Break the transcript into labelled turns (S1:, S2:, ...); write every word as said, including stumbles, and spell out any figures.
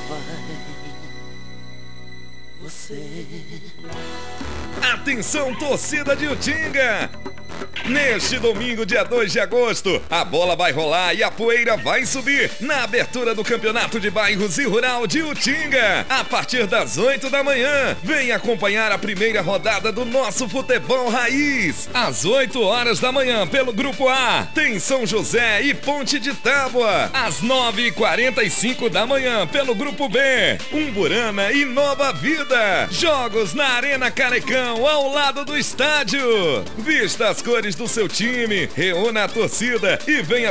S1: vai você.
S2: Atenção, torcida de Utinga! Neste domingo, dia dois de agosto, a bola vai rolar e a poeira vai subir na abertura do Campeonato de Bairros e Rural de Utinga. A partir das oito da manhã, vem acompanhar a primeira rodada do nosso futebol raiz. Às oito horas da manhã, pelo Grupo A, tem São José e Ponte de Tábua. Às nove e quarenta e cinco da manhã, pelo Grupo B, Umburana e Nova Vida. Jogos na Arena Carecão, ao lado do estádio. Vista as cores do seu time, reúna a torcida e venha